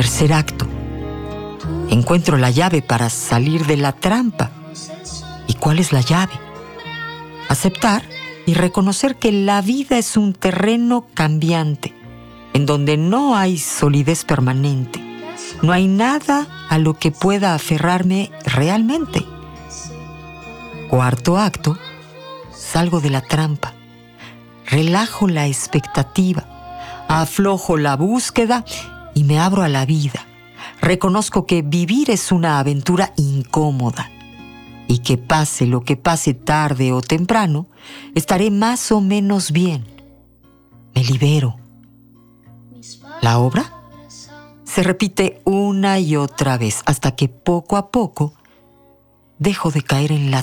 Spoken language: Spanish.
Tercer acto. Encuentro la llave para salir de la trampa. ¿Y cuál es la llave? Aceptar y reconocer que la vida es un terreno cambiante, en donde no hay solidez permanente. No hay nada a lo que pueda aferrarme realmente. Cuarto acto. Salgo de la trampa. Relajo la expectativa. Aflojo la búsqueda y me abro a la vida. Reconozco que vivir es una aventura incómoda y que pase lo que pase tarde o temprano, estaré más o menos bien. Me libero. La obra se repite una y otra vez hasta que poco a poco dejo de caer en la